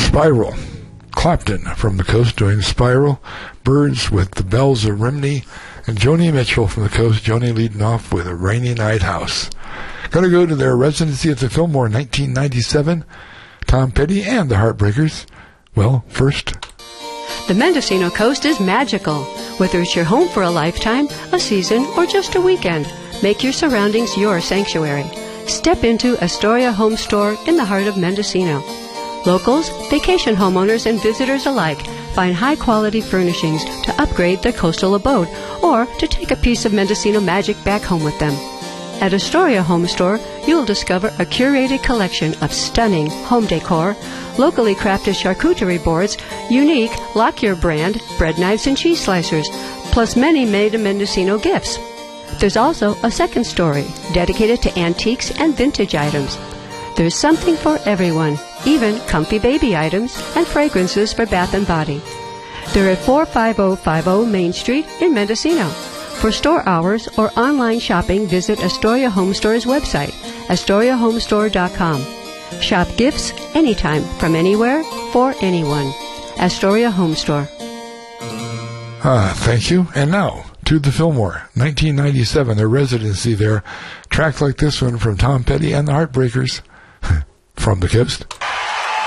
Spiral. Clapton from the coast doing Spiral. Birds with the Bells of Rimney. And Joni Mitchell from the coast, Joni leading off with A Rainy Night House. Going to go to their residency at the Fillmore in 1997. Tom Petty and the Heartbreakers. Well, first. The Mendocino coast is magical. Whether it's your home for a lifetime, a season, or just a weekend, make your surroundings your sanctuary. Step into Astoria Home Store in the heart of Mendocino. Locals, vacation homeowners, and visitors alike find high-quality furnishings to upgrade their coastal abode or to take a piece of Mendocino magic back home with them. At Astoria Home Store, you'll discover a curated collection of stunning home decor, locally crafted charcuterie boards, unique Lockyer brand bread knives and cheese slicers, plus many made-in-Mendocino gifts. There's also a second story dedicated to antiques and vintage items. There's something for everyone, even comfy baby items and fragrances for bath and body. They're at 45050 Main Street in Mendocino. For store hours or online shopping, visit Astoria Home Store's website, AstoriaHomestore.com. Shop gifts anytime, from anywhere, for anyone. Astoria Home Store. Thank you. And now, to the Fillmore, 1997, their residency there. Track like this one from Tom Petty and the Heartbreakers from the coast.